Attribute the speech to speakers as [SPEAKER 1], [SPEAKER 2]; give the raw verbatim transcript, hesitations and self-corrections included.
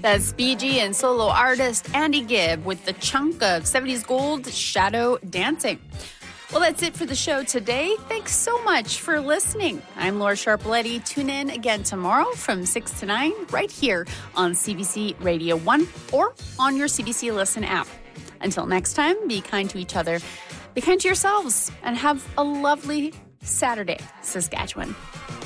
[SPEAKER 1] That's B G and solo artist Andy Gibb with the chunk of seventies gold, Shadow Dancing. Well, that's it for the show today. Thanks so much for listening. I'm Laura Sharpletti. Tune in again tomorrow from six to nine right here on C B C Radio one or on your C B C Listen app. Until next time, be kind to each other, be kind to yourselves, and have a lovely Saturday, Saskatchewan.